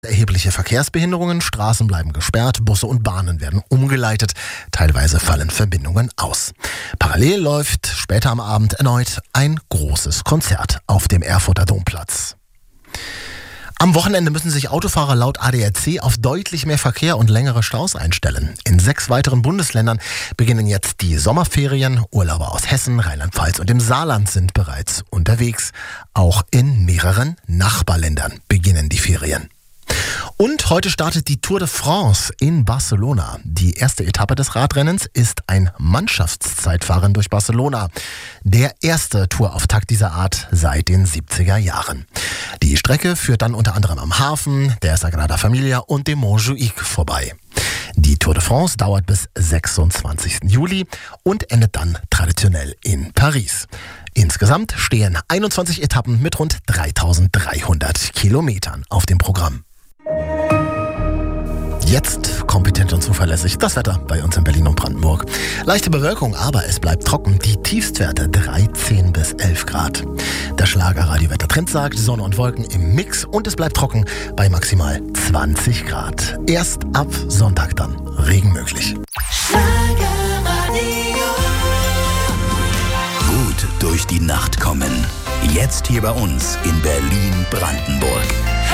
Erhebliche Verkehrsbehinderungen, Straßen bleiben gesperrt, Busse und Bahnen werden umgeleitet. Teilweise fallen Verbindungen aus. Parallel läuft später am Abend erneut ein großes Konzert auf dem Erfurter Domplatz. Am Wochenende müssen sich Autofahrer laut ADAC auf deutlich mehr Verkehr und längere Staus einstellen. In 6 weiteren Bundesländern beginnen jetzt die Sommerferien. Urlauber aus Hessen, Rheinland-Pfalz und dem Saarland sind bereits unterwegs. Auch in mehreren Nachbarländern beginnen die Ferien. Und heute startet die Tour de France in Barcelona. Die erste Etappe des Radrennens ist ein Mannschaftszeitfahren durch Barcelona. Der erste Tourauftakt dieser Art seit den 70er Jahren. Die Strecke führt dann unter anderem am Hafen, der Sagrada Familia und dem Montjuïc vorbei. Die Tour de France dauert bis 26. Juli und endet dann traditionell in Paris. Insgesamt stehen 21 Etappen mit rund 3300 Kilometern auf dem Programm. Jetzt kompetent und zuverlässig das Wetter bei uns in Berlin und Brandenburg. Leichte Bewölkung, aber es bleibt trocken. Die Tiefstwerte 13 bis 11 Grad. Der Schlager-Radio-Wetter-Trend sagt Sonne und Wolken im Mix und es bleibt trocken bei maximal 20 Grad. Erst ab Sonntag dann Regen möglich. Gut durch die Nacht kommen. Jetzt hier bei uns in Berlin-Brandenburg.